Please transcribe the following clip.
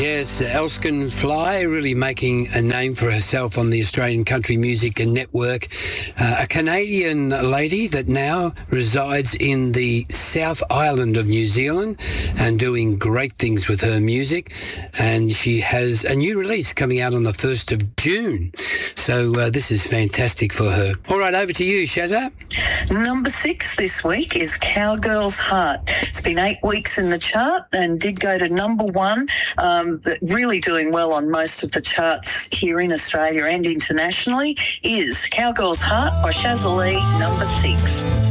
Yes, Elskin Fly really making a name for herself on the Australian Country Music Network. A Canadian lady that now resides in the South Island of New Zealand and doing great things with her music. And she has a new release coming out on the 1st of June. So this is fantastic for her. All right, over to you, Shazza. Number 6 this week is Cowgirl's Heart. It's been 8 weeks in the chart and did go to number 1. Really doing well on most of the charts here in Australia and internationally is Cowgirl's Heart by Shazza Lee, number 6.